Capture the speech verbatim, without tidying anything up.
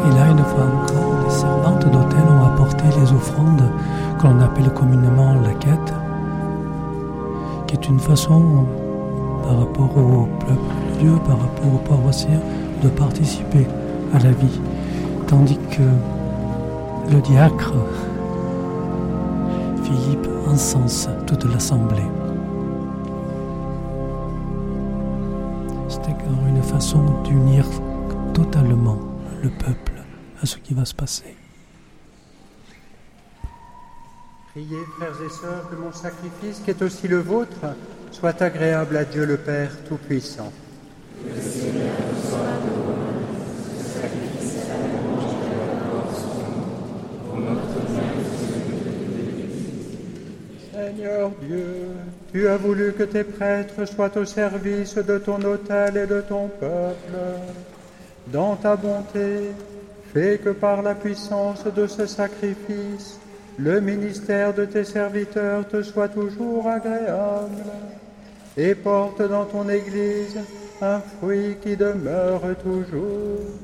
Et là, une fois encore, les servantes d'autel ont apporté les offrandes que l'on appelle communément la quête, qui est une façon, par rapport au peuple de Dieu, par rapport aux paroissiens, de participer à la vie. Tandis que le diacre, Philippe, encense toute l'assemblée. C'est encore une façon d'unir totalement le peuple à ce qui va se passer. Priez, frères et sœurs, que mon sacrifice, qui est aussi le vôtre, soit agréable à Dieu le Père Tout-Puissant. Que le Seigneur reçoive de vos mains ce sacrifice à la louange et à la gloire de son nom, pour notre bien et celui de l'Église. Seigneur Dieu, tu as voulu que tes prêtres soient au service de ton autel et de ton peuple. Dans ta bonté, fais que par la puissance de ce sacrifice, le ministère de tes serviteurs te soit toujours agréable et porte dans ton Église un fruit qui demeure toujours.